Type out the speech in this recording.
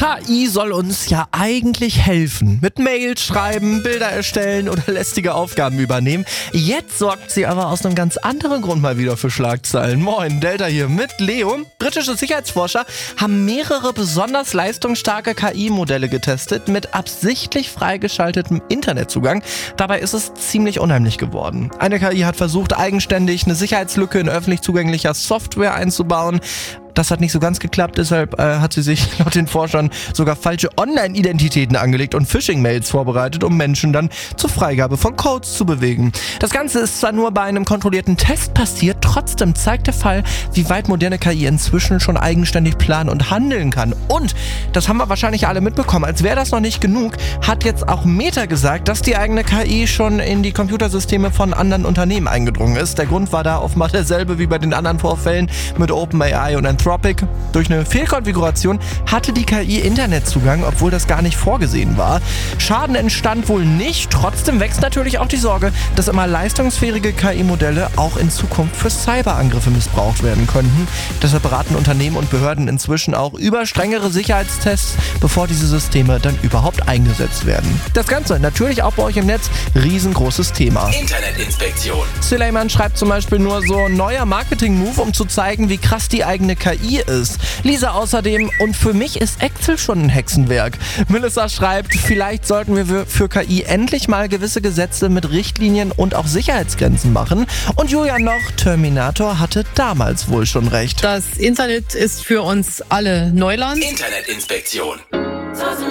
KI soll uns ja eigentlich helfen. Mit Mails schreiben, Bilder erstellen oder lästige Aufgaben übernehmen. Jetzt sorgt sie aber aus einem ganz anderen Grund mal wieder für Schlagzeilen. Moin, Delta hier mit Leo. Britische Sicherheitsforscher haben mehrere besonders leistungsstarke KI-Modelle getestet mit absichtlich freigeschaltetem Internetzugang. Dabei ist es ziemlich unheimlich geworden. Eine KI hat versucht, eigenständig eine Sicherheitslücke in öffentlich zugänglicher Software einzubauen. Das hat nicht so ganz geklappt, deshalb hat sie sich laut den Forschern sogar falsche Online-Identitäten angelegt und Phishing-Mails vorbereitet, um Menschen dann zur Freigabe von Codes zu bewegen. Das Ganze ist zwar nur bei einem kontrollierten Test passiert, trotzdem zeigt der Fall, wie weit moderne KI inzwischen schon eigenständig planen und handeln kann. Und, das haben wir wahrscheinlich alle mitbekommen, als wäre das noch nicht genug, hat jetzt auch Meta gesagt, dass die eigene KI schon in die Computersysteme von anderen Unternehmen eingedrungen ist. Der Grund war da offenbar derselbe wie bei den anderen Vorfällen mit OpenAI und Anthropic. Durch eine Fehlkonfiguration hatte die KI Internetzugang, obwohl das gar nicht vorgesehen war. Schaden entstand wohl nicht, trotzdem wächst natürlich auch die Sorge, dass immer leistungsfähige KI-Modelle auch in Zukunft für Cyberangriffe missbraucht werden könnten. Deshalb beraten Unternehmen und Behörden inzwischen auch über strengere Sicherheitstests, bevor diese Systeme dann überhaupt eingesetzt werden. Das Ganze natürlich auch bei euch im Netz, riesengroßes Thema. Internetinspektion. Suleiman schreibt zum Beispiel nur so: neuer Marketing-Move, um zu zeigen, wie krass die eigene KI ist. Lisa außerdem: und für mich ist Excel schon ein Hexenwerk. Melissa schreibt: vielleicht sollten wir für KI endlich mal gewisse Gesetze mit Richtlinien und auch Sicherheitsgrenzen machen. Und Julian noch: Terminator hatte damals wohl schon recht. Das Internet ist für uns alle Neuland. Internetinspektion.